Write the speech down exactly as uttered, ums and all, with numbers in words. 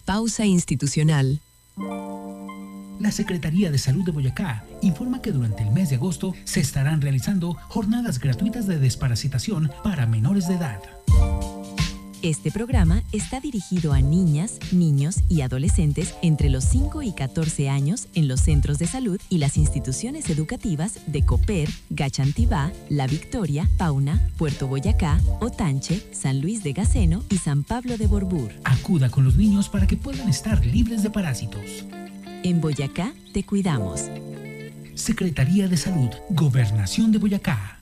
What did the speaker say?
Pausa institucional. La Secretaría de Salud de Boyacá informa que durante el mes de agosto se estarán realizando jornadas gratuitas de desparasitación para menores de edad. Este programa está dirigido a niñas, niños y adolescentes entre los cinco y catorce años en los centros de salud y las instituciones educativas de Copper, Gachantibá, La Victoria, Pauna, Puerto Boyacá, Otanche, San Luis de Gaceno y San Pablo de Borbur. Acuda con los niños para que puedan estar libres de parásitos. En Boyacá te cuidamos. Secretaría de Salud, Gobernación de Boyacá.